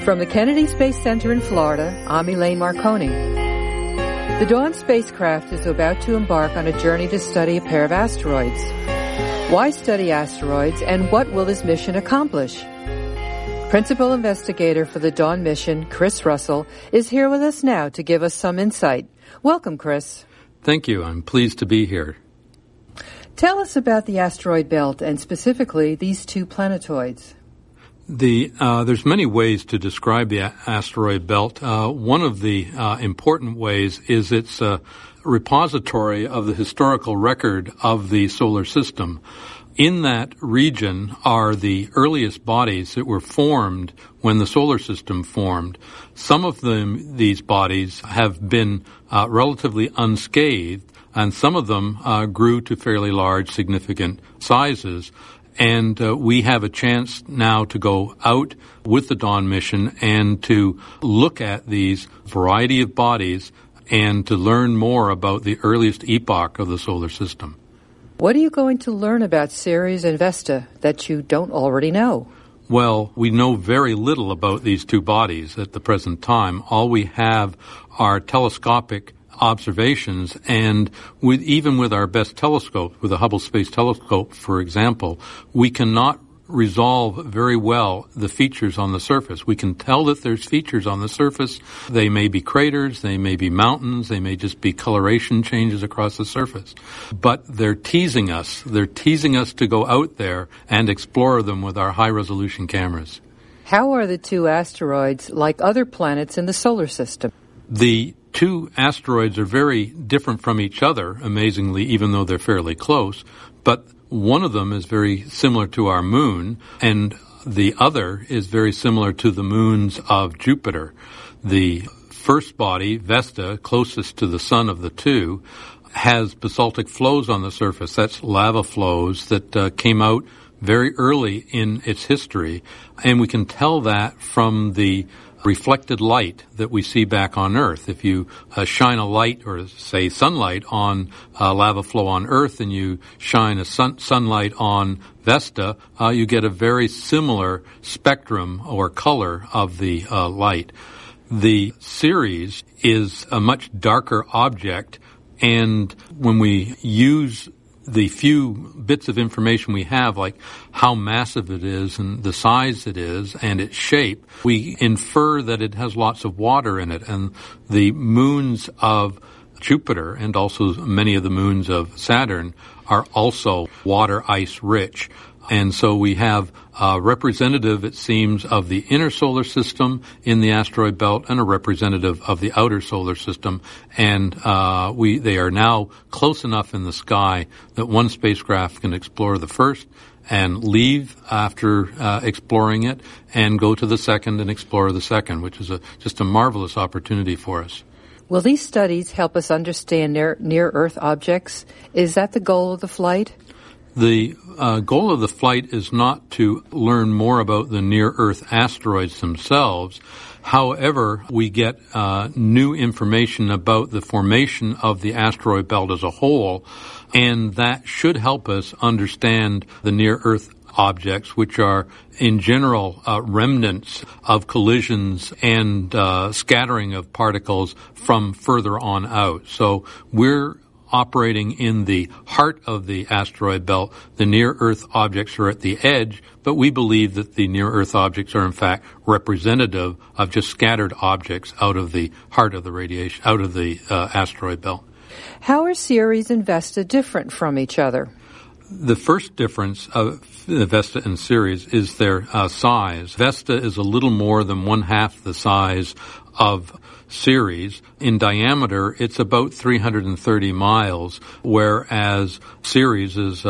From the Kennedy Space Center in Florida, I'm Elaine Marconi. The Dawn spacecraft is about to embark on a journey to study a pair of asteroids. Why study asteroids, and what will this mission accomplish? Principal investigator for the Dawn mission, Chris Russell, is here with us now to give us some insight. Welcome, Chris. Thank you. I'm pleased to be here. Tell us about the asteroid belt and specifically these two planetoids. There's many ways to describe the asteroid belt. One of the important ways is it's a repository of the historical record of the solar system. In that region are the earliest bodies that were formed when the solar system formed. Some of these bodies have been relatively unscathed, and some of them grew to fairly large, significant sizes. And we have a chance now to go out with the Dawn mission and to look at these variety of bodies and to learn more about the earliest epoch of the solar system. What are you going to learn about Ceres and Vesta that you don't already know? Well, we know very little about these two bodies at the present time. All we have are telescopic observations, and even with our best telescope, with the Hubble Space Telescope, for example, we cannot resolve very well the features on the surface. We can tell that there's features on the surface. They may be craters, they may be mountains, they may just be coloration changes across the surface. But they're teasing us. They're teasing us to go out there and explore them with our high-resolution cameras. How are the two asteroids like other planets in the solar system? The two asteroids are very different from each other, amazingly, even though they're fairly close. But one of them is very similar to our moon, and the other is very similar to the moons of Jupiter. The first body, Vesta, closest to the sun of the two, has basaltic flows on the surface. That's lava flows that came out very early in its history, and we can tell that from the reflected light that we see back on Earth. If you shine a light, or say sunlight, on lava flow on Earth and you shine a sunlight on Vesta, you get a very similar spectrum or color of the light. The Ceres is a much darker object, and when we use the few bits of information we have, like how massive it is and the size it is and its shape, we infer that it has lots of water in it. And the moons of Jupiter and also many of the moons of Saturn are also water ice rich. And so we have a representative, it seems, of the inner solar system in the asteroid belt and a representative of the outer solar system. And they are now close enough in the sky that one spacecraft can explore the first and leave after exploring it and go to the second and explore the second, which is just a marvelous opportunity for us. Will these studies help us understand near-Earth objects? Is that the goal of the flight? The goal of the flight is not to learn more about the near-Earth asteroids themselves. However, we get new information about the formation of the asteroid belt as a whole, and that should help us understand the near-Earth objects, which are in general remnants of collisions and scattering of particles from further on out. So we're operating in the heart of the asteroid belt. The near-Earth objects are at the edge, but we believe that the near-Earth objects are in fact representative of just scattered objects out of the heart of the radiation, out of the asteroid belt. How are Ceres and Vesta different from each other? The first difference of Vesta and Ceres is their size. Vesta is a little more than one-half the size of Ceres. In diameter, it's about 330 miles, whereas Ceres is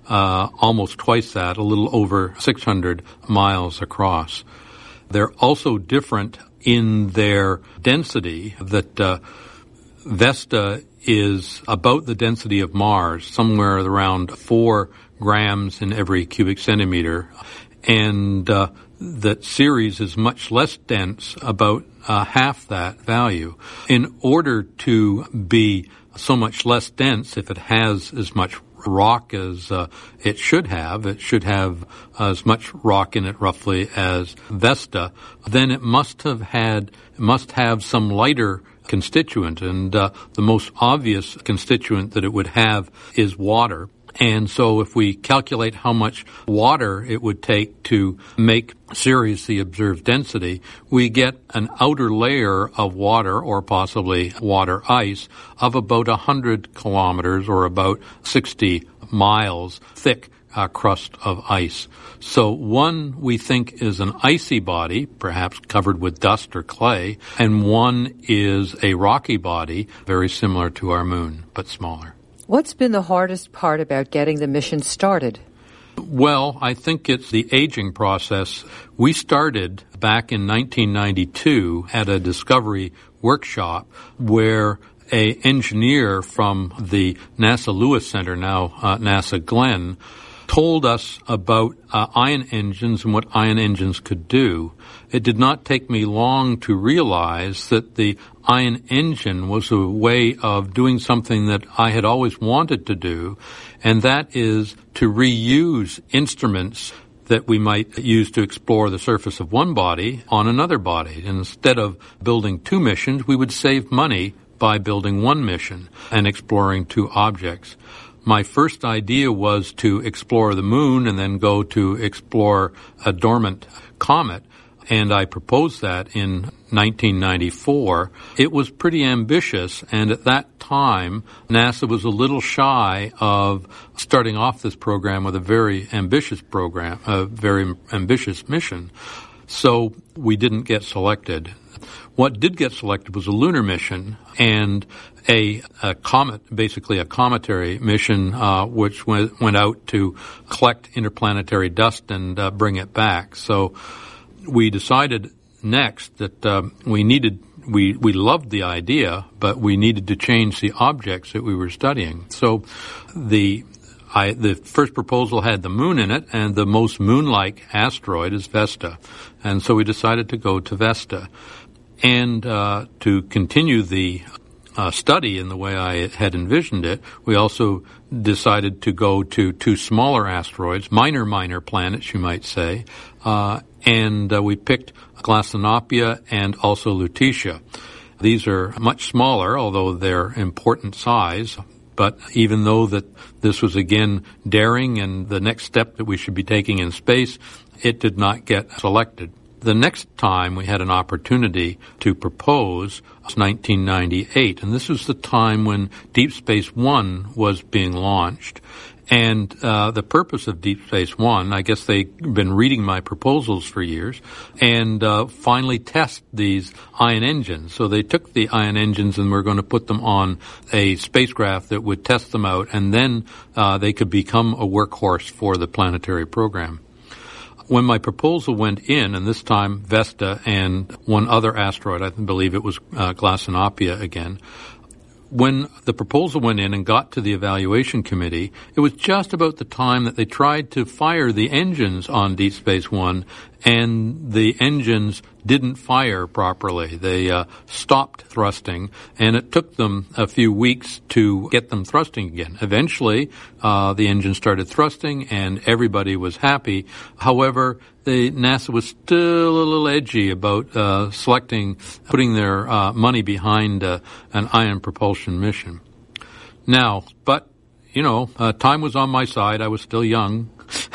almost twice that, a little over 600 miles across. They're also different in their density, that Vesta is about the density of Mars, somewhere around 4 grams in every cubic centimeter, and that Ceres is much less dense, about half that value. In order to be so much less dense, if it has as much rock as it should have. It should have as much rock in it roughly as Vesta. Then it must have some lighter constituent, and the most obvious constituent that it would have is water. And so if we calculate how much water it would take to make Ceres the observed density, we get an outer layer of water, or possibly water ice, of about 100 kilometers or about 60 miles thick crust of ice. So one we think is an icy body, perhaps covered with dust or clay, and one is a rocky body, very similar to our moon, but smaller. What's been the hardest part about getting the mission started? Well, I think it's the aging process. We started back in 1992 at a discovery workshop where an engineer from the NASA Lewis Center, now NASA Glenn, told us about ion engines and what ion engines could do. It did not take me long to realize that the ion engine was a way of doing something that I had always wanted to do, and that is to reuse instruments that we might use to explore the surface of one body on another body. And instead of building two missions, we would save money by building one mission and exploring two objects. My first idea was to explore the moon and then go to explore a dormant comet, and I proposed that in 1994. It was pretty ambitious, and at that time, NASA was a little shy of starting off this program with a very ambitious program, a very ambitious mission. So we didn't get selected. What did get selected was a lunar mission and a comet, basically a cometary mission, which went out to collect interplanetary dust and bring it back. So we decided next that we loved the idea, but we needed to change the objects that we were studying. So the first proposal had the moon in it, and the most moon-like asteroid is Vesta. And so we decided to go to Vesta. And to continue the study in the way I had envisioned it, we also decided to go to two smaller asteroids, minor planets, you might say, and we picked Glastonopia and also Lutetia. These are much smaller, although they're important size. But even though that this was again daring and the next step that we should be taking in space, it did not get selected. The next time we had an opportunity to propose was 1998, and this was the time when Deep Space One was being launched. And the purpose of Deep Space One, I guess they've been reading my proposals for years, and finally test these ion engines. So they took the ion engines and were going to put them on a spacecraft that would test them out, and then they could become a workhorse for the planetary program. When my proposal went in, and this time Vesta and one other asteroid, I believe it was Glastonopia again, when the proposal went in and got to the evaluation committee, it was just about the time that they tried to fire the engines on Deep Space One, and the engines didn't fire properly. They stopped thrusting, and it took them a few weeks to get them thrusting again. Eventually, the engine started thrusting, and everybody was happy. However, NASA was still a little edgy about putting their money behind an ion propulsion mission. Now, but, time was on my side. I was still young.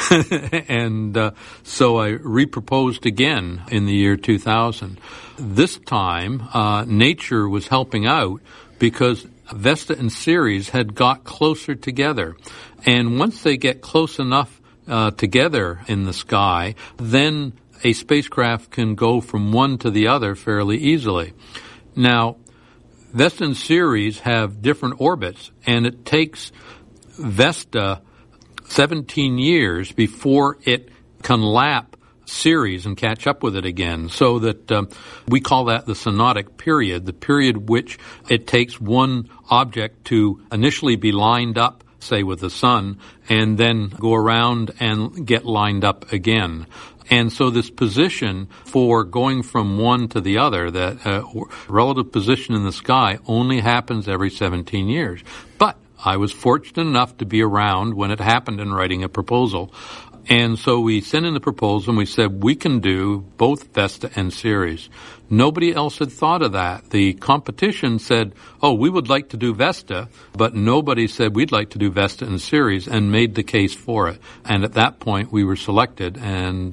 And so I reproposed again in the year 2000. This time, nature was helping out because Vesta and Ceres had got closer together. And once they get close enough together in the sky, then a spacecraft can go from one to the other fairly easily. Now, Vesta and Ceres have different orbits, and it takes Vesta 17 years before it can lap Ceres and catch up with it again. So that we call that the synodic period, the period which it takes one object to initially be lined up, say with the sun, and then go around and get lined up again. And so this position for going from one to the other, that relative position in the sky, only happens every 17 years. But I was fortunate enough to be around when it happened in writing a proposal. And so we sent in the proposal and we said, we can do both VESTA and Ceres. Nobody else had thought of that. The competition said, oh, we would like to do VESTA, but nobody said we'd like to do VESTA and Ceres and made the case for it. And at that point, we were selected. And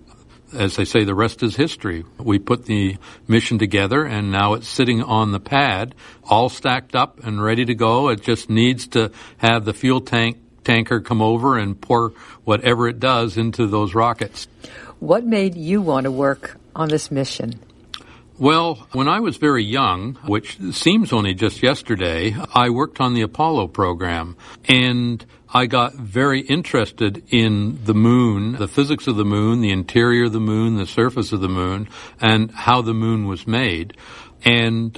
as they say, the rest is history. We put the mission together, and now it's sitting on the pad, all stacked up and ready to go. It just needs to have the fuel tanker come over and pour whatever it does into those rockets. What made you want to work on this mission? Well, when I was very young, which seems only just yesterday, I worked on the Apollo program, and I got very interested in the moon, the physics of the moon, the interior of the moon, the surface of the moon, and how the moon was made. And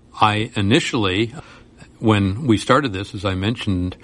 I initially, when we started this, as I mentioned,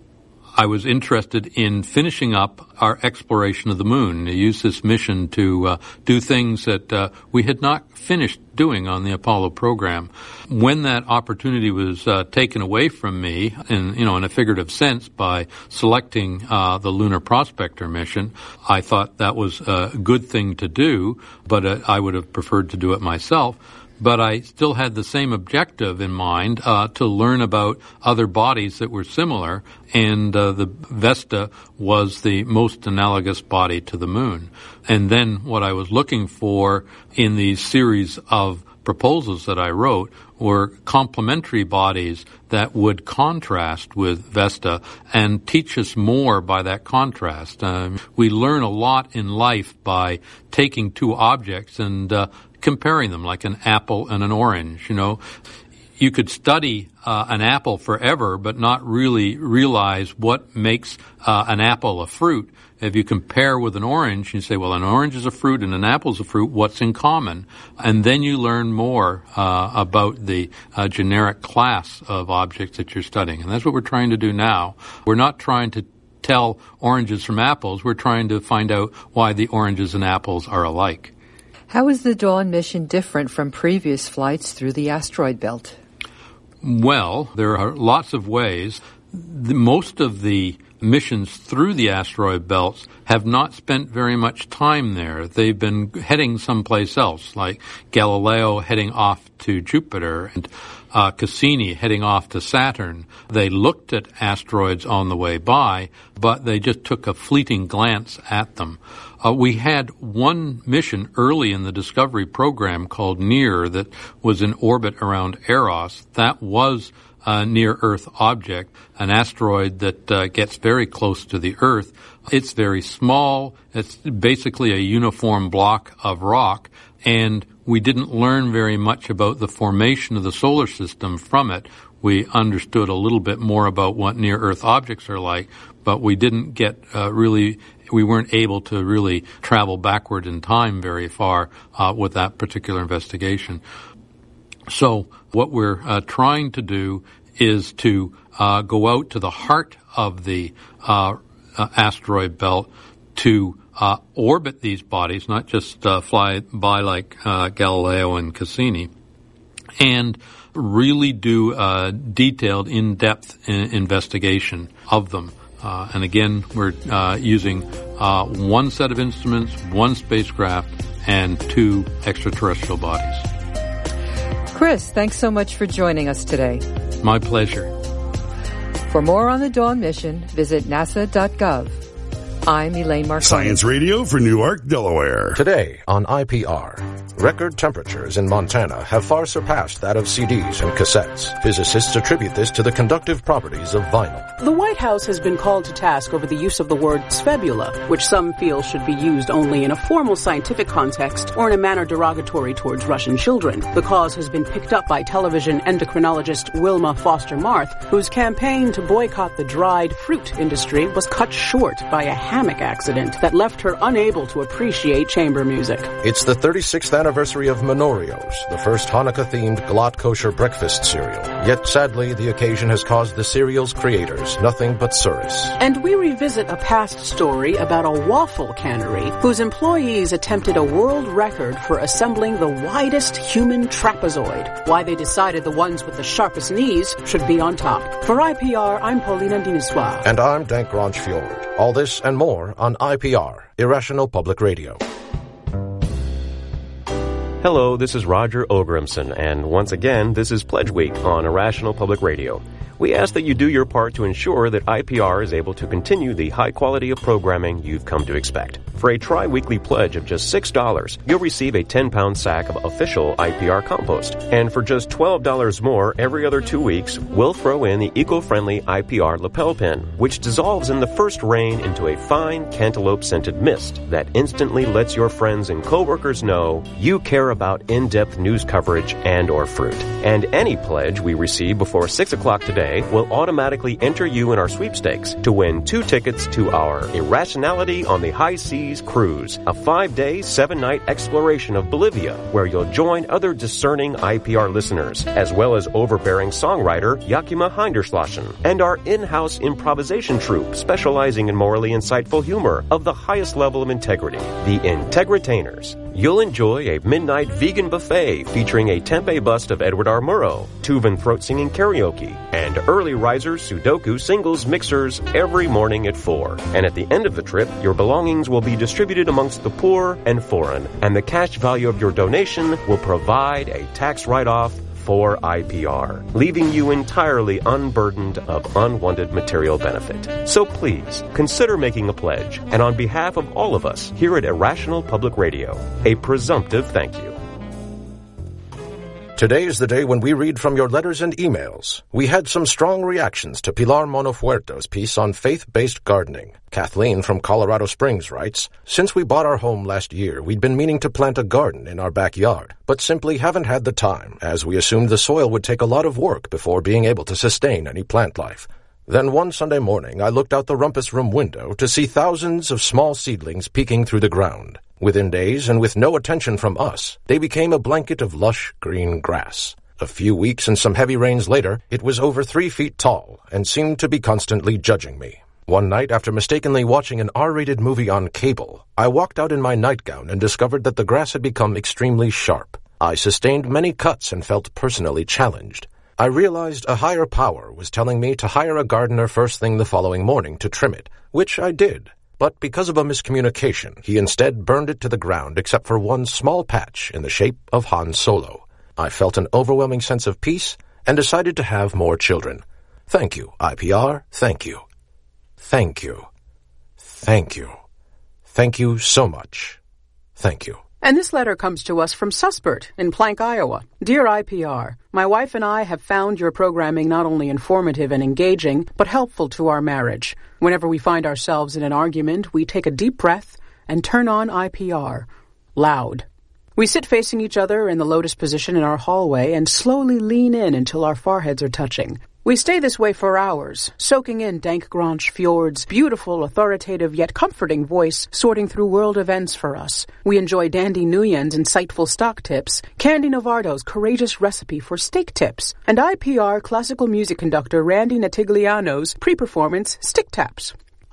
I was interested in finishing up our exploration of the moon, to use this mission to do things that we had not finished doing on the Apollo program. When that opportunity was taken away from me, in a figurative sense, by selecting the Lunar Prospector mission, I thought that was a good thing to do, but I would have preferred to do it myself. But I still had the same objective in mind, to learn about other bodies that were similar, and the VESTA was the most analogous body to the moon. And then what I was looking for in these series of proposals that I wrote were complementary bodies that would contrast with VESTA and teach us more by that contrast. We learn a lot in life by taking two objects and comparing them, like an apple and an orange. You could study an apple forever but not really realize what makes an apple a fruit. If you compare with an orange, you say, well, an orange is a fruit and an apple is a fruit, what's in common? And then you learn more about the generic class of objects that you're studying. And that's what we're trying to do now. We're not trying to tell oranges from apples. We're trying to find out why the oranges and apples are alike. How is the Dawn mission different from previous flights through the asteroid belt? Well, there are lots of ways. Most of the missions through the asteroid belts have not spent very much time there. They've been heading someplace else, like Galileo heading off to Jupiter and Cassini heading off to Saturn. They looked at asteroids on the way by, but they just took a fleeting glance at them. We had one mission early in the Discovery program called NEAR that was in orbit around Eros. That was a near-Earth object, an asteroid that gets very close to the Earth. It's very small. It's basically a uniform block of rock, and we didn't learn very much about the formation of the solar system from it. We understood a little bit more about what near-Earth objects are like, but we didn't get we weren't able to really travel backward in time very far with that particular investigation. So what we're trying to do is to go out to the heart of the asteroid belt to orbit these bodies, not just fly by like Galileo and Cassini, and really do detailed, in-depth investigation of them. And again, we're using one set of instruments, one spacecraft, and two extraterrestrial bodies. Chris, thanks so much for joining us today. My pleasure. For more on the Dawn mission, visit nasa.gov. I'm Elaine Marconi. Science Radio for Newark, Delaware. Today on IPR, record temperatures in Montana have far surpassed that of CDs and cassettes. Physicists attribute this to the conductive properties of vinyl. The White House has been called to task over the use of the word sphebula, which some feel should be used only in a formal scientific context or in a manner derogatory towards Russian children. The cause has been picked up by television endocrinologist Wilma Foster Marth, whose campaign to boycott the dried fruit industry was cut short by a hammock accident that left her unable to appreciate chamber music. It's the 36th anniversary of Menorios, the first Hanukkah-themed Glatt kosher breakfast cereal. Yet, sadly, the occasion has caused the cereal's creators nothing but service. And we revisit a past story about a waffle cannery whose employees attempted a world record for assembling the widest human trapezoid. Why they decided the ones with the sharpest knees should be on top. For IPR, I'm Paulina Diniswa. And I'm Dank Grange-Fjord. All this and more on IPR, Irrational Public Radio. Hello, this is Roger Ogrimson, and once again, this is Pledge Week on Irrational Public Radio. We ask that you do your part to ensure that IPR is able to continue the high quality of programming you've come to expect. For a tri-weekly pledge of just $6, you'll receive a 10-pound sack of official IPR compost. And for just $12 more every other 2 weeks, we'll throw in the eco-friendly IPR lapel pin, which dissolves in the first rain into a fine cantaloupe-scented mist that instantly lets your friends and coworkers know you care about in-depth news coverage and or fruit. And any pledge we receive before 6 o'clock today will automatically enter you in our sweepstakes to win 2 tickets to our Irrationality on the High Seas cruise, a 5-day, 7-night exploration of Bolivia, where you'll join other discerning IPR listeners, as well as overbearing songwriter Yakima Hinderschlaschen, and our in-house improvisation troupe specializing in morally insightful humor of the highest level of integrity, the Integritainers. You'll enjoy a midnight vegan buffet featuring a tempeh bust of Edward R. Murrow, Tuvan throat singing karaoke, and early risers Sudoku singles mixers every morning at 4. And at the end of the trip, your belongings will be distributed amongst the poor and foreign, and the cash value of your donation will provide a tax write-off for IPR, leaving you entirely unburdened of unwanted material benefit. So please, consider making a pledge, and on behalf of all of us here at Irrational Public Radio, a presumptive thank you. Today is the day when we read from your letters and emails. We had some strong reactions to Pilar Monofuerto's piece on faith-based gardening. Kathleen from Colorado Springs writes, "Since we bought our home last year, we'd been meaning to plant a garden in our backyard, but simply haven't had the time, as we assumed the soil would take a lot of work before being able to sustain any plant life. Then one Sunday morning, I looked out the rumpus room window to see thousands of small seedlings peeking through the ground. Within days, and with no attention from us, they became a blanket of lush green grass. A few weeks and some heavy rains later, it was over 3 feet tall and seemed to be constantly judging me. One night, after mistakenly watching an R-rated movie on cable, I walked out in my nightgown and discovered that the grass had become extremely sharp. I sustained many cuts and felt personally challenged. I realized a higher power was telling me to hire a gardener first thing the following morning to trim it, which I did. But because of a miscommunication, he instead burned it to the ground except for one small patch in the shape of Han Solo. I felt an overwhelming sense of peace and decided to have more children. Thank you, IPR. Thank you. Thank you. Thank you. Thank you so much. Thank you." And this letter comes to us from Suspert in Plank, Iowa. Dear IPR, my wife and I have found your programming not only informative and engaging, but helpful to our marriage. Whenever we find ourselves in an argument, we take a deep breath and turn on IPR. Loud. We sit facing each other in the lotus position in our hallway and slowly lean in until our foreheads are touching. We stay this way for hours, soaking in Dank Grange-Fjord's beautiful, authoritative, yet comforting voice sorting through world events for us. We enjoy Dandy Nguyen's insightful stock tips, Candy Novardo's courageous recipe for steak tips, and IPR classical music conductor Randy Natigliano's pre-performance stick taps.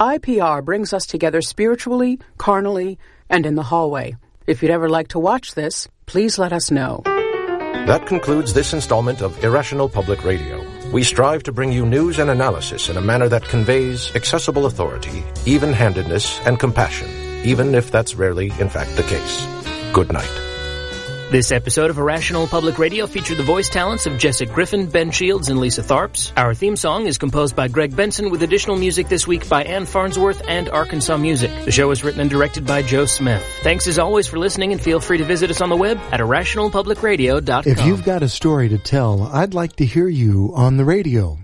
IPR brings us together spiritually, carnally, and in the hallway. If you'd ever like to watch this, please let us know. That concludes this installment of Irrational Public Radio. We strive to bring you news and analysis in a manner that conveys accessible authority, even-handedness, and compassion, even if that's rarely, in fact, the case. Good night. This episode of Irrational Public Radio featured the voice talents of Jessica Griffin, Ben Shields, and Lisa Tharps. Our theme song is composed by Greg Benson, with additional music this week by Ann Farnsworth and Arkansas Music. The show is written and directed by Joe Smith. Thanks as always for listening, and feel free to visit us on the web at irrationalpublicradio.com. If you've got a story to tell, I'd like to hear you on the radio.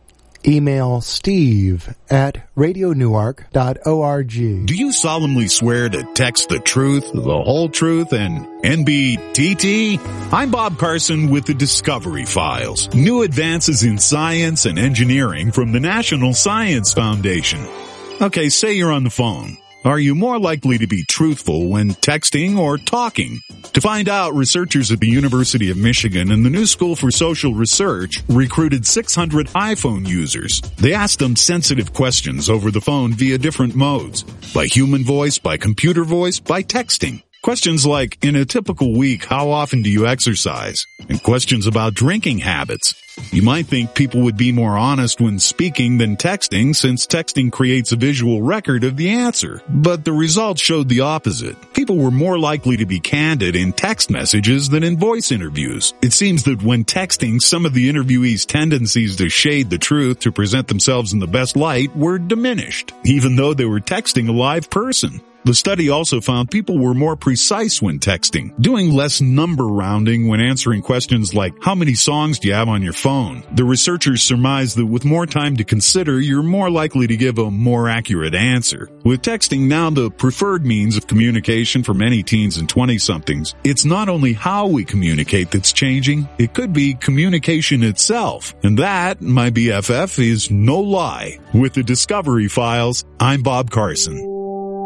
Email steve@radionewark.org. Do you solemnly swear to text the truth, the whole truth, and NBTT? I'm Bob Carson with the Discovery Files. New advances in science and engineering from the National Science Foundation. Okay, say you're on the phone. Are you more likely to be truthful when texting or talking? To find out, researchers at the University of Michigan and the New School for Social Research recruited 600 iPhone users. They asked them sensitive questions over the phone via different modes: by human voice, by computer voice, by texting. Questions like, in a typical week, how often do you exercise? And questions about drinking habits. You might think people would be more honest when speaking than texting, since texting creates a visual record of the answer. But the results showed the opposite. People were more likely to be candid in text messages than in voice interviews. It seems that when texting, some of the interviewees' tendencies to shade the truth to present themselves in the best light were diminished, even though they were texting a live person. The study also found people were more precise when texting, doing less number rounding when answering questions like, how many songs do you have on your phone? The researchers surmised that with more time to consider, you're more likely to give a more accurate answer. With texting now the preferred means of communication for many teens and 20-somethings, it's not only how we communicate that's changing, it could be communication itself. And that, my BFF, is no lie. With the Discovery Files, I'm Bob Carson.